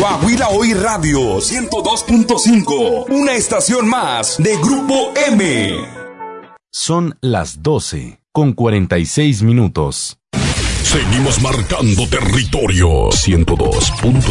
Coahuila Hoy Radio 102.5, una estación más de Grupo M. Son las 12:46. Seguimos marcando territorio 102.5.